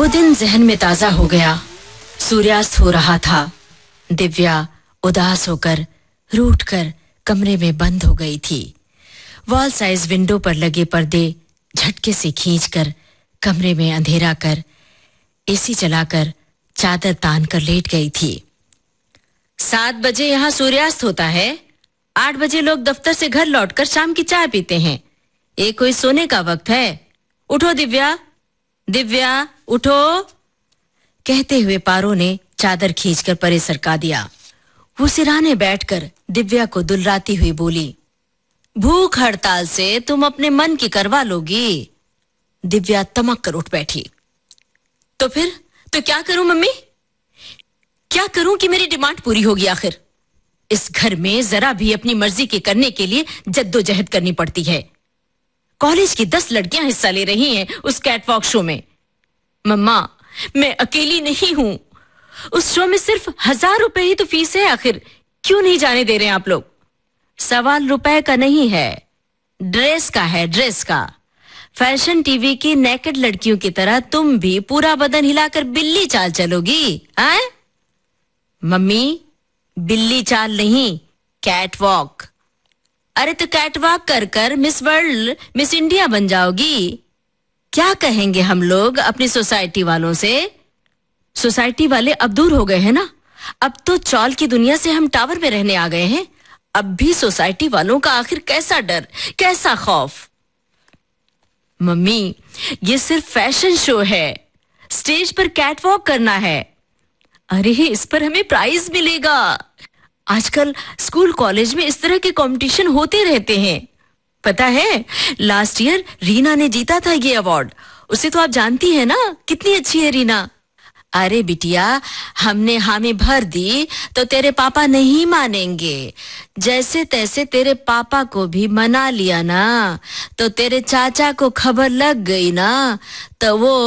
वो दिन जहन में ताजा हो गया। सूर्यास्त हो रहा था। दिव्या उदास होकर रूठकर कमरे में बंद हो गई थी। वॉल साइज विंडो पर लगे पर्दे झटके से खींचकर कमरे में अंधेरा कर एसी चलाकर चादर तान कर लेट गई थी। 7 बजे यहाँ सूर्यास्त होता है। 8 बजे लोग दफ्तर से घर लौटकर शाम की चाय पीते हैं। ये कोई सोने का वक्त है? उठो दिव्या, दिव्या उठो। कहते हुए पारो ने चादर खींचकर परे सरका दिया। वो सिरहाने बैठकर दिव्या को दुलराती हुई बोली, भूख हड़ताल से तुम अपने मन की करवा लोगी। दिव्या तमक कर उठ बैठी। तो फिर तो क्या करूं मम्मी? क्या करूं कि मेरी डिमांड पूरी होगी आखिर? इस घर में जरा भी अपनी मर्जी के करने के लिए जद्दोजहद करनी पड़ती है। कॉलेज की 10 लड़कियां हिस्सा ले रही हैं उस कैटवॉक शो में। मम्मा, मैं अकेली नहीं हूं। उस शो में सिर्फ 1000 रुपए ही तो फीस है। आखिर क्यों नहीं जाने दे रहे हैं आप लोग? सवाल रुपए का नहीं है, ड्रेस का है, ड्रेस का। फैशन टीवी की नेकेड लड़कियों की तरह तुम भी पूरा बदन हिलाकर बिल्ली चाल चलोगी? हैं? मम्मी, बिल्ली चाल नहीं, कैटवॉक। अरे तो कैटवॉक कर कर मिस वर्ल्ड, मिस इंडिया बन जाओगी। क्या कहेंगे हम लोग अपनी सोसाइटी वालों से? सोसाइटी वाले अब दूर हो गए हैं ना। अब तो चौल की दुनिया से हम टावर में रहने आ गए हैं। अब भी सोसाइटी वालों का आखिर कैसा डर, कैसा खौफ? मम्मी, ये सिर्फ फैशन शो है। स्टेज पर कैटवॉक करना है। अरे इस पर हमें प्राइज मिलेगा। आजकल स्कूल कॉलेज में इस तरह के कंपटीशन होते रहते हैं। पता है, लास्ट ईयर रीना ने जीता था ये अवार्ड। उसे तो आप जानती है ना, कितनी अच्छी है रीना। अरे बिटिया, हमने हामी भर दी तो तेरे पापा नहीं मानेंगे। जैसे तैसे तेरे पापा को भी मना लिया ना, तो तेरे चाचा को खबर लग गई ना, तो वो